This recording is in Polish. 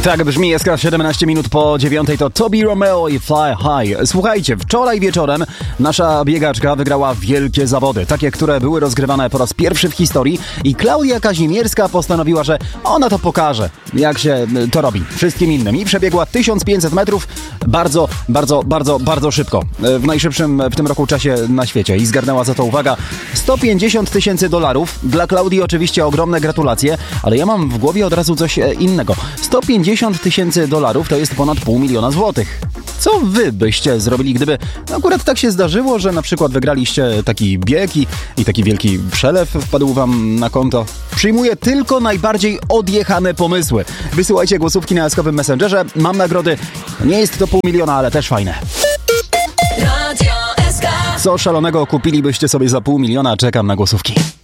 Tak brzmi, jest 17 minut po 9, to Tobi Romeo i Fly High. Słuchajcie, wczoraj wieczorem nasza biegaczka wygrała wielkie zawody, takie, które były rozgrywane po raz pierwszy w historii i Klaudia Kazimierska postanowiła, że ona to pokaże, jak się to robi wszystkim innym i przebiegła 1500 metrów bardzo szybko, w najszybszym w tym roku czasie na świecie i zgarnęła za to, uwaga, $150,000. Dla Klaudii oczywiście ogromne gratulacje, ale ja mam w głowie od razu coś innego. $150,000 to jest ponad $500 000 złotych. Co wy byście zrobili, gdyby akurat tak się zdarzyło, że na przykład wygraliście taki bieg i taki wielki przelew wpadł wam na konto? Przyjmuję tylko najbardziej odjechane pomysły. Wysyłajcie głosówki na eskowym Messengerze. Mam nagrody. Nie jest to $500 000, ale też fajne. Co szalonego kupilibyście sobie za $500 000? Czekam na głosówki.